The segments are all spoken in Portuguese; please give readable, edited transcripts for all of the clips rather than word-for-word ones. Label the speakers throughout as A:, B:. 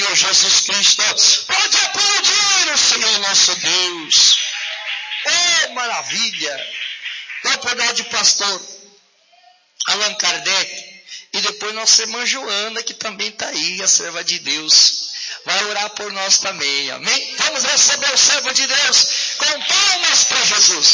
A: Senhor Jesus Cristo. Pode aplaudir o Senhor nosso Deus. Oh, maravilha! Na oportunidade de pastor Allan Kardec, e depois nossa irmã Joana, que também está aí, a serva de Deus, vai orar por nós também, amém? Vamos receber o servo de Deus com palmas para Jesus.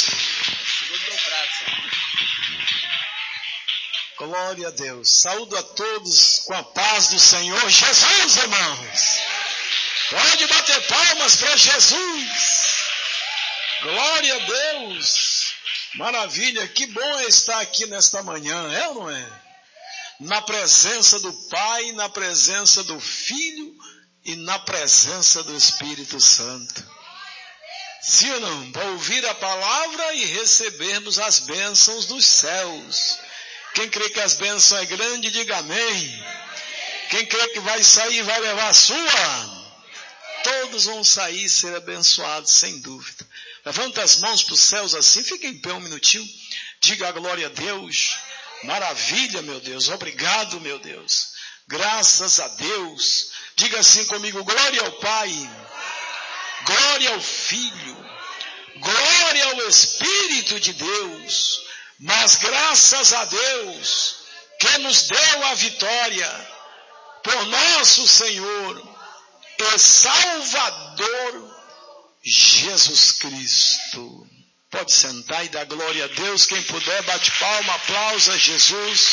B: Glória a Deus. Saúdo a todos com a paz do Senhor Jesus, irmãos. Pode bater palmas para Jesus. Glória a Deus. Maravilha, que bom é estar aqui nesta manhã, é ou não é? Na presença do Pai, na presença do Filho e na presença do Espírito Santo. Sim ou não? Para ouvir a palavra e recebermos as bênçãos dos céus. Quem crê que as bênçãos é grande, diga amém. Quem crê que vai sair, vai levar a sua. Todos vão sair e ser abençoados, sem dúvida. Levanta as mãos para os céus assim, fica em pé um minutinho. Diga a glória a Deus. Maravilha, meu Deus. Obrigado, meu Deus. Graças a Deus. Diga assim comigo, glória ao Pai. Glória ao Filho. Glória ao Espírito de Deus. Mas graças a Deus que nos deu a vitória por nosso Senhor e Salvador Jesus Cristo. Pode sentar e dar glória a Deus. Quem puder, bate palma, aplausa a Jesus.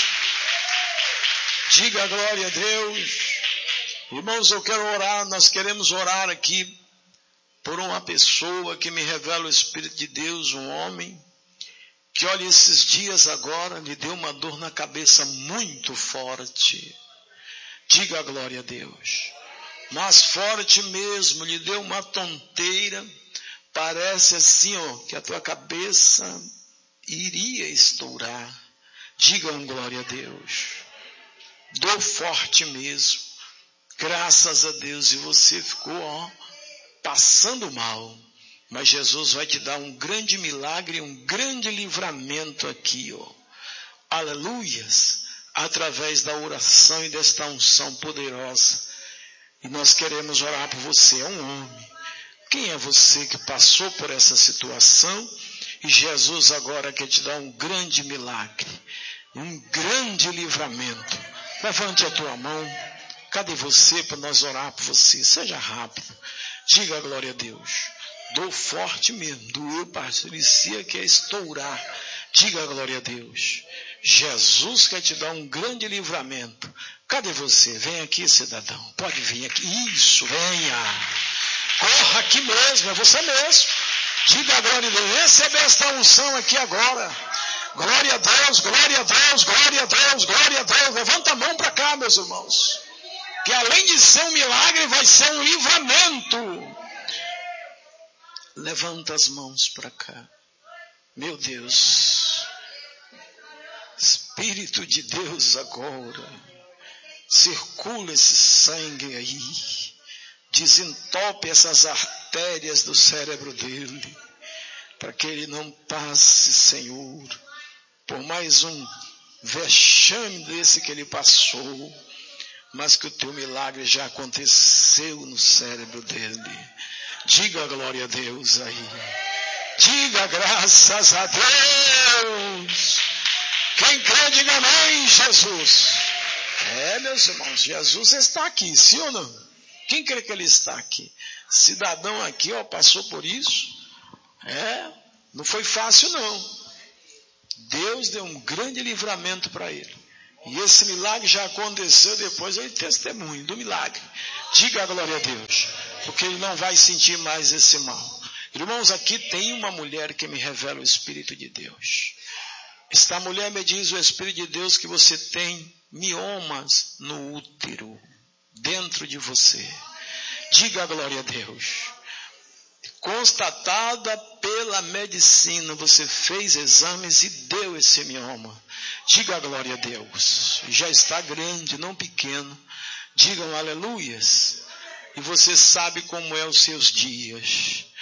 B: Diga glória a Deus. Irmãos, eu quero orar, nós queremos orar aqui por uma pessoa que me revela o Espírito de Deus, um homem, que olha esses dias agora, lhe deu uma dor na cabeça muito forte. Diga glória a Deus. Mas forte mesmo, lhe deu uma tonteira, parece assim, que a tua cabeça iria estourar. Diga glória a Deus. Dor forte mesmo, graças a Deus, e você ficou, passando mal. Mas Jesus vai te dar um grande milagre, um grande livramento aqui, Aleluias, através da oração e desta unção poderosa. E nós queremos orar por você, é um homem. Quem é você que passou por essa situação e Jesus agora quer te dar um grande milagre, um grande livramento? Levante a tua mão. Cadê você para nós orar por você? Seja rápido. Diga glória a Deus. Dor forte mesmo, doeu, parecia que ia estourar. Diga glória a Deus. Jesus quer te dar um grande livramento. Cadê você? Vem aqui, cidadão. Pode vir aqui. Isso, venha. Corra aqui mesmo, é você mesmo. Diga glória a Deus. Receba esta unção aqui agora. Glória a Deus, glória a Deus, glória a Deus, glória a Deus. Levanta a mão para cá, meus irmãos. Que além de ser um milagre, vai ser um livramento. Levanta as mãos para cá. Meu Deus. Espírito de Deus agora. Circula esse sangue aí. Desentope essas artérias do cérebro dele. Para que ele não passe, Senhor, por mais um vexame desse que ele passou. Mas que o teu milagre já aconteceu no cérebro dele. Diga glória a Deus aí. Diga graças a Deus. Quem crê, diga amém, Jesus. Meus irmãos, Jesus está aqui, sim ou não? Quem crê que ele está aqui? Cidadão aqui, passou por isso. Não foi fácil não. Deus deu um grande livramento para ele. E esse milagre já aconteceu, depois ele testemunho do milagre. Diga a glória a Deus, porque ele não vai sentir mais esse mal. Irmãos, aqui tem uma mulher que me revela o Espírito de Deus. Esta mulher me diz o Espírito de Deus que você tem miomas no útero, dentro de você. Diga a glória a Deus. Constatada pela medicina, você fez exames e deu esse mioma. Diga a glória a Deus. Já está grande, não pequeno. Digam aleluias. E você sabe como é os seus dias.